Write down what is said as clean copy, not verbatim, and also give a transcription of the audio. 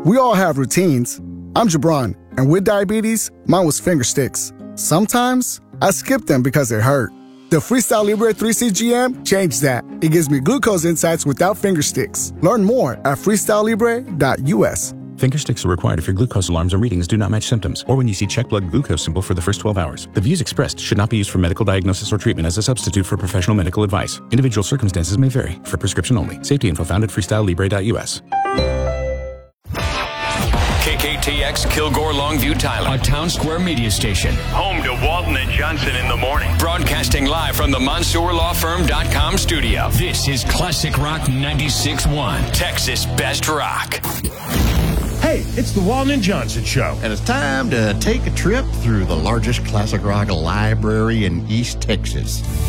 We all have routines. I'm Jabron, and with diabetes, mine was finger sticks. Sometimes I skip them because it hurt. The Freestyle Libre 3CGM changed that. It gives me glucose insights without finger sticks. Learn more at freestylelibre.us. Finger sticks are required if your glucose alarms or readings do not match symptoms, or when you see check blood glucose symbol for the first 12 hours. The views expressed should not be used for medical diagnosis or treatment as a substitute for professional medical advice. Individual circumstances may vary. For prescription only. Safety info found at freestylelibre.us. KKTX Kilgore Longview Tyler, a Town Square media station. Home to Walton and Johnson in the morning. Broadcasting live from the MonsourLawFirm.com studio. This is Classic Rock 96.1, Texas Best Rock. Hey, it's the Walton and Johnson Show. And it's time to take a trip through the largest classic rock library in East Texas.